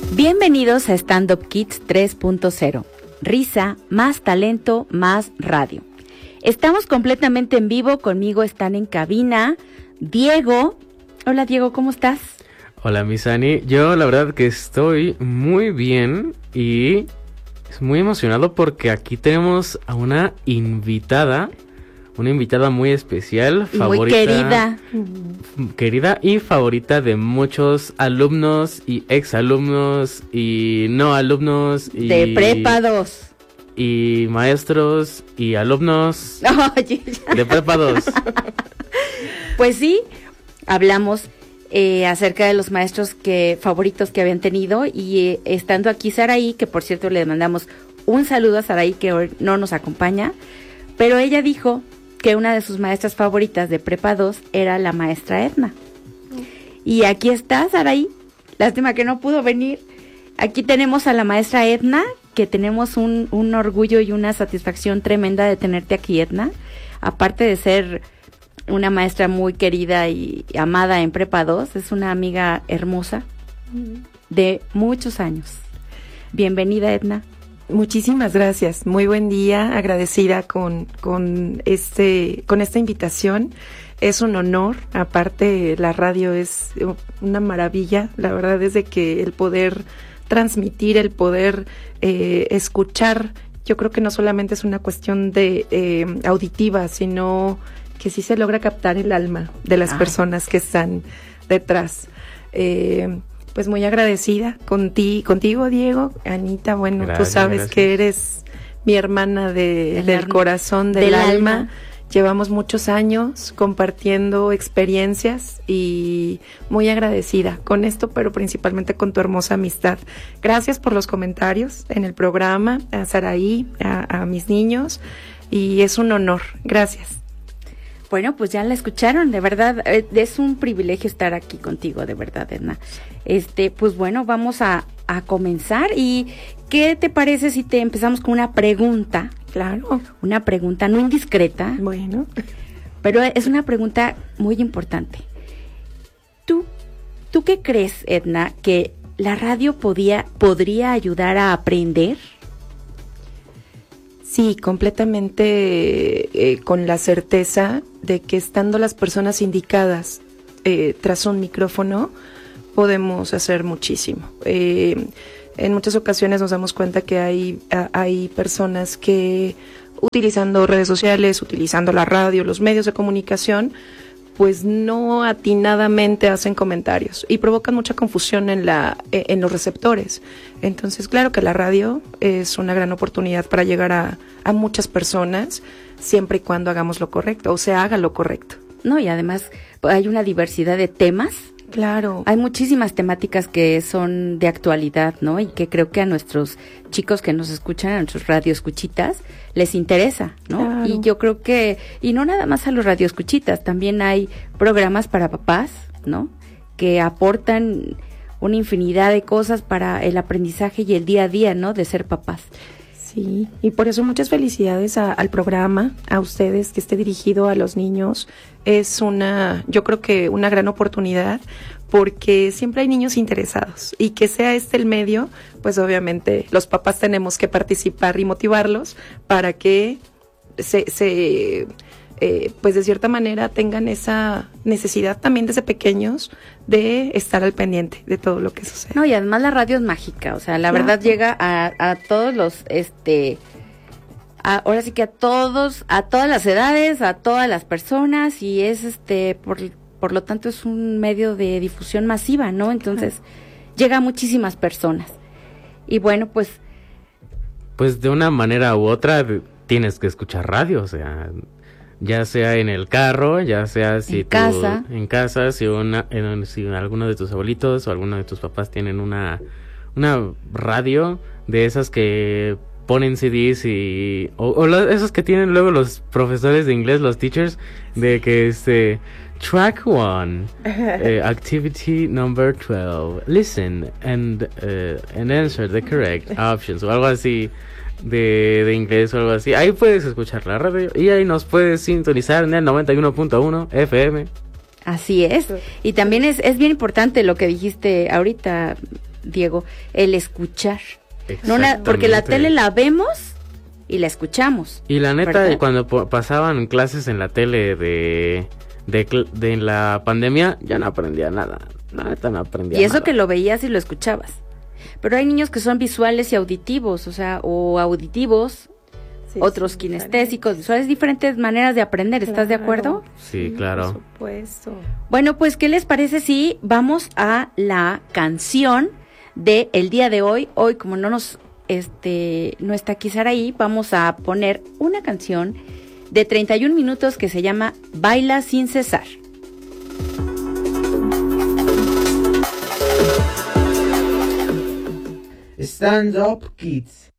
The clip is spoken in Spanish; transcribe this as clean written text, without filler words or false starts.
Bienvenidos a Stand Up Kids 3.0. Risa, más talento, más radio. Estamos completamente en vivo, conmigo están en cabina Diego. Hola Diego, ¿cómo estás? Hola Misani, yo la verdad que estoy muy bien y muy emocionado porque aquí tenemos a una invitada muy especial, y favorita, muy querida y favorita de muchos alumnos y exalumnos y no alumnos y de Prepa 2 y maestros y alumnos de Prepa 2. Pues sí, hablamos acerca de los maestros favoritos que habían tenido y estando aquí Saraí, que por cierto le mandamos un saludo a Saraí que hoy no nos acompaña, pero ella dijo que una de sus maestras favoritas de Prepa 2 era la maestra Edna. Y aquí está Saraí, lástima que no pudo venir. Aquí tenemos a la maestra Edna, que tenemos un orgullo y una satisfacción tremenda de tenerte aquí, Edna. Aparte de ser una maestra muy querida y amada en Prepa 2, es una amiga hermosa de muchos años. Bienvenida, Edna. Muchísimas gracias, muy buen día, agradecida con esta invitación. Es un honor, aparte la radio es una maravilla, la verdad es de que el poder transmitir, el poder escuchar, yo creo que no solamente es una cuestión de auditiva, sino que sí se logra captar el alma de las personas que están detrás. Pues muy agradecida contigo, Diego. Anita, bueno, gracias, tú sabes gracias. Que eres mi hermana del corazón, del alma. Llevamos muchos años compartiendo experiencias y muy agradecida con esto, pero principalmente con tu hermosa amistad. Gracias por los comentarios en el programa, a Saraí, a mis niños, y es un honor. Gracias. Bueno, pues ya la escucharon, de verdad, es un privilegio estar aquí contigo, de verdad, Edna. Pues bueno, vamos a comenzar. ¿Y qué te parece si te empezamos con una pregunta? Claro. Una pregunta no indiscreta. Bueno. Pero es una pregunta muy importante. ¿Tú qué crees, Edna, que la radio podría ayudar a aprender? Sí, completamente con la certeza de que estando las personas indicadas tras un micrófono podemos hacer muchísimo. En muchas ocasiones nos damos cuenta que hay personas que utilizando redes sociales, utilizando la radio, los medios de comunicación, pues no atinadamente hacen comentarios y provocan mucha confusión en los receptores. Entonces, claro que la radio es una gran oportunidad para llegar a muchas personas, siempre y cuando hagamos lo correcto, o se haga lo correcto. No, y además hay una diversidad de temas. Claro. Hay muchísimas temáticas que son de actualidad, ¿no? Y que creo que a nuestros chicos que nos escuchan, a nuestros radioescuchitas, les interesa, ¿no? Claro. Y yo creo que, y no nada más a los radioescuchitas, también hay programas para papás, ¿no? Que aportan una infinidad de cosas para el aprendizaje y el día a día, ¿no? De ser papás. Sí, y por eso muchas felicidades al programa, a ustedes, que esté dirigido a los niños. Es yo creo que una gran oportunidad, porque siempre hay niños interesados, y que sea el medio, pues obviamente los papás tenemos que participar y motivarlos para que pues de cierta manera tengan esa necesidad también desde pequeños de estar al pendiente de todo lo que sucede. No, y además la radio es mágica, o sea, la verdad llega a todos los, ahora sí que a todas las edades, a todas las personas, y es por lo tanto es un medio de difusión masiva, ¿no? Entonces, llega a muchísimas personas. Y bueno, pues de una manera u otra tienes que escuchar radio, o sea, ya sea en el carro, ya sea si en casa, si alguno de tus abuelitos o alguno de tus papás tienen una radio de esas que ponen CDs o esos que tienen luego los profesores de inglés, los teachers, de que track 1, activity number 12, listen and answer the correct options, o algo así de inglés o algo así. Ahí puedes escuchar la radio y ahí nos puedes sintonizar en el 91.1 FM. Así es. Y también es bien importante lo que dijiste ahorita, Diego, el escuchar. Porque la tele la vemos y la escuchamos. Y la neta, ¿verdad? cuando pasaban clases en la tele de la pandemia, ya no aprendía nada. La neta no aprendía nada. Y eso nada. que lo veías y lo escuchabas. Pero hay niños que son visuales y auditivos, o auditivos, sí, otros kinestésicos, visuales, diferentes maneras de aprender. ¿Estás de acuerdo? Sí, claro. Por supuesto. Bueno, pues, ¿qué les parece si vamos a la canción de el día de hoy? Hoy, como no está aquí Saraí, vamos a poner una canción de 31 minutos que se llama Baila sin cesar. Stand Up Kids.